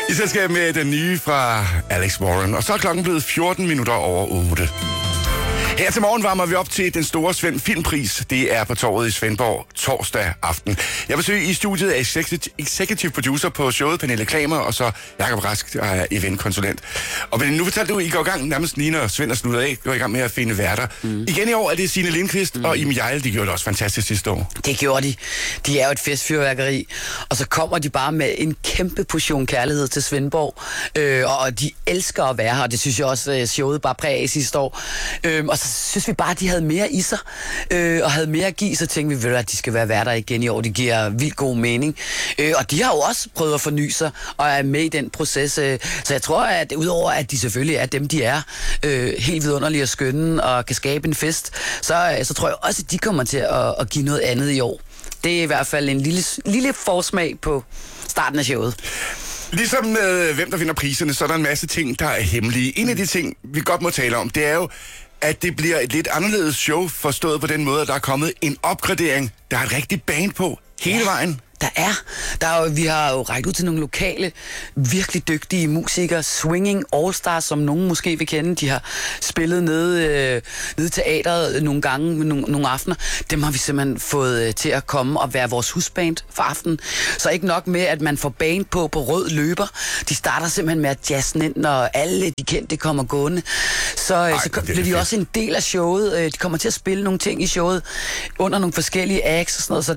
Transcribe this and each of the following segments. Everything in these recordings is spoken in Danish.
I selskab med den nye fra Alex Warren. Og så er klokken blevet 14 minutter over 8. Her til morgen varmer vi op til den store Svend Filmpris. Det er på torvet i Svendborg torsdag aften. Jeg besøger i studiet af executive producer på showet, Pernille Klamer, og så Jakob Rask, der er eventkonsulent. Og nu fortalte du, I går i gang nærmest lige når Svend er sluttet af, går i gang med at finde værter. Igen i år er det Signe Lindqvist og Iben Hjejle, de gjorde det også fantastisk sidste år. Det gjorde de. De er jo et festfyrværkeri, og så kommer de bare med en kæmpe portion kærlighed til Svendborg, og de elsker at være her, og det synes jeg også showet bare præg af sidste år. Og så synes vi bare, at de havde mere i sig, og havde mere at give, så tænkte vi, at de skal være værter igen i år. Det giver vildt god mening. Og de har jo også prøvet at forny sig, og er med i den proces. Så jeg tror, at udover at de selvfølgelig er dem, de er, helt vidunderlige og skønne, og kan skabe en fest, så tror jeg også, at de kommer til at give noget andet i år. Det er i hvert fald en lille forsmag på starten af showet. Ligesom med hvem der vinder priserne, så er der en masse ting, der er hemmelige. En af de ting, vi godt må tale om, det er jo, at det bliver et lidt anderledes show, forstået på den måde, at der er kommet en opgradering. Der er et rigtigt band på hele vejen. Vi har jo rækket ud til nogle lokale, virkelig dygtige musikere. Swinging All-Stars, som nogen måske vil kende. De har spillet nede i teateret nogle gange, nogle aftener. Dem har vi simpelthen fået til at komme og være vores husband for aftenen. Så ikke nok med, at man får band på rød løber. De starter simpelthen med at jazze ind, når alle de kendte kommer gående. Så bliver de også en del af showet. De kommer til at spille nogle ting i showet under nogle forskellige acts og sådan noget. Så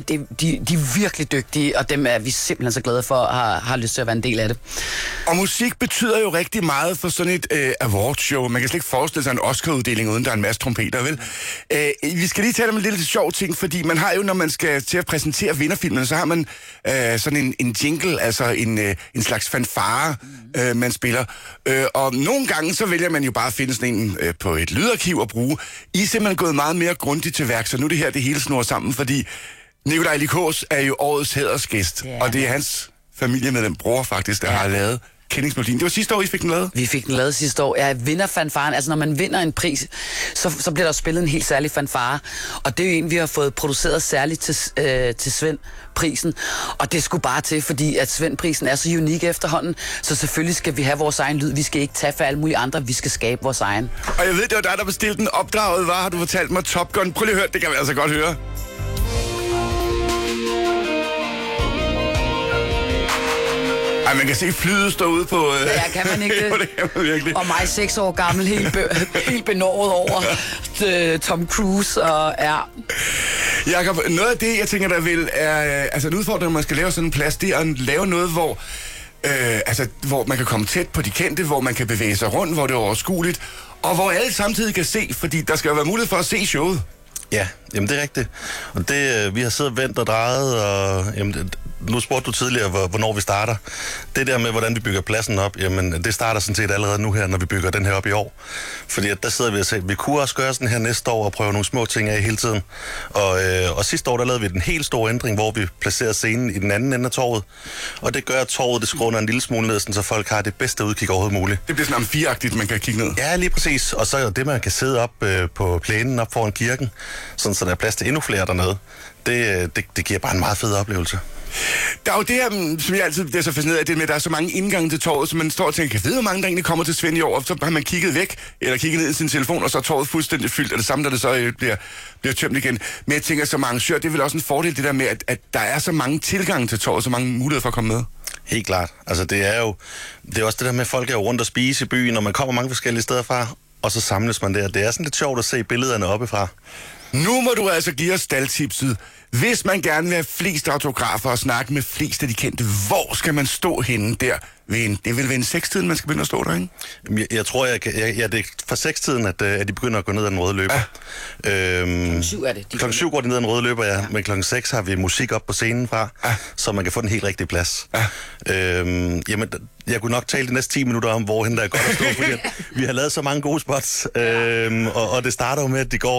de er virkelig dygtige, og dem er vi simpelthen så glade for at har lyst til at være en del af det. Og musik betyder jo rigtig meget for sådan et awardshow. Man kan slet ikke forestille sig en Oscar-uddeling, uden der er en masse trompeter, vel? Vi skal lige tale om en lille sjov ting, fordi man har jo, når man skal til at præsentere vinderfilmen, så har man sådan en jingle, altså en slags fanfare, man spiller. Og nogle gange, så vælger man jo bare at finde sådan en på et lydarkiv at bruge. I er simpelthen gået meget mere grundigt til værk, så nu det hele snor sammen, fordi Nikolaj Likås er jo årets hædersgæst, og det er hans familiemedlem, bror faktisk, der har lavet kendingsmelodien. Det var sidste år, I fik den lavet? Vi fik den lavet sidste år. Ja, vinderfanfaren. Altså, når man vinder en pris, så bliver der spillet en helt særlig fanfare. Og det er jo en, vi har fået produceret særligt til Svend-prisen. Og det skulle bare til, fordi at Svend-prisen er så unik efterhånden. Så selvfølgelig skal vi have vores egen lyd. Vi skal ikke tage for alle mulige andre. Vi skal skabe vores egen. Og jeg ved, det var dig, der bestilte den. Opdraget var, har du fortalt mig, Top Gun. Prøv lige at høre, det kan vi altså godt høre. Ej, man kan se flyet stå ude på... Ja, kan man ikke det? Det kan man virkelig. Og mig 6 år gammel, helt benåret over Tom Cruise og Jakob, noget af det, jeg tænker, der vil er... Altså, en udfordring, når man skal lave sådan en plads, det er at lave noget, hvor man kan komme tæt på de kendte, hvor man kan bevæge sig rundt, hvor det er overskueligt, og hvor alle samtidig kan se, fordi der skal jo være mulighed for at se showet. Ja, jamen det er rigtigt. Og det, vi har siddet og vendt og drejet, og jamen, nu spurgte du tidligere, hvornår vi starter. Det der med, hvordan vi bygger pladsen op, jamen det starter sådan set allerede nu her, når vi bygger den her op i år. Fordi at der sidder vi og siger, vi kunne også gøre sådan her næste år og prøve nogle små ting af hele tiden. Og sidste år, der lavede vi den helt store ændring, hvor vi placerede scenen i den anden ende af torvet. Og det gør, at torvet det skråner en lille smule ned, så folk har det bedste udkig overhovedet muligt. Det bliver sådan amfiagtigt, man kan kigge ned. Ja, lige præcis. Og så det, man kan sidde op på plænen op foran kirken, sådan så der er plads til endnu flere dernede. Det giver bare en meget fed oplevelse. Der er jo det her, som jeg altid bliver så fascineret af, det med, at der er så mange indgange til torvet, så man står og tænker, kan jeg vide, hvor mange der egentlig kommer til Svend i år, og så har man kigget væk, eller kigget ned i sin telefon, og så er torvet fuldstændig fyldt, og det samme, der det så bliver tømt igen. Men jeg tænker, som arrangør, det er vel også en fordel, det der med, at der er så mange tilgange til torvet, så mange muligheder for at komme med. Helt klart. Altså, det er også det der med, at folk er rundt og spise i byen, og man kommer mange forskellige steder fra, og så samles man der. Det er sådan lidt sjovt at se billederne oppefra. Nu må du altså give os staldtipset. Hvis man gerne vil have flest autografer og snakke med flest af de kendte, hvor skal man stå henne der? Det vil være en 6-tiden, man skal begynde at stå der, ikke? Jeg tror, det er fra 6-tiden, at de begynder at gå ned ad den røde løber. Ja. Klokken 7 er det. Klokken 7 går de ned ad den røde løber, ja. Men klokken 6 har vi musik op på scenen fra, så man kan få den helt rigtige plads. Jamen, jeg kunne nok tale de næste 10 minutter om, hvorhen der er godt at stå, fordi vi har lavet så mange gode spots, og det starter jo med, at de går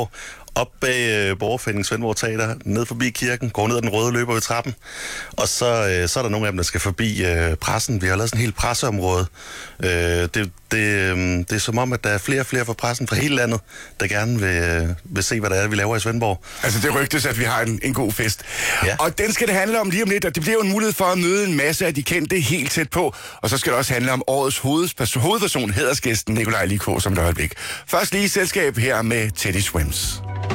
op bag Borgerforeningen Svendborg Teater, ned forbi kirken, går ned ad den røde løber ved trappen, og så er der nogle af dem, der skal forbi pressen. Vi har lavet sådan en helt presseområde. Det er som om, at der er flere og flere fra pressen fra hele landet, der gerne vil se, hvad der er, vi laver i Svendborg. Altså det rygtes, at vi har en god fest. Ja. Og den skal det handle om lige om lidt, og det bliver jo en mulighed for at møde en masse af de kendte helt tæt på. Og så skal det også handle om årets hovedperson, hædersgæsten Nikolaj Likå, som der er væk. Først lige selskab her med Teddy Swims.